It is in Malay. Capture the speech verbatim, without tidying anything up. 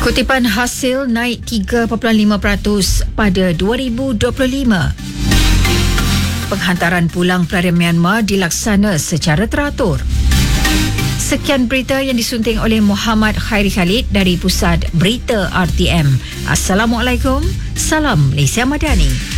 Kutipan hasil naik tiga perpuluhan lima peratus pada dua ribu dua puluh lima. Penghantaran pulang Perdana Myanmar dilaksana secara teratur. Sekian berita yang disunting oleh Muhammad Khairi Khalid dari Pusat Berita R T M. Assalamualaikum. Salam Malaysia Madani.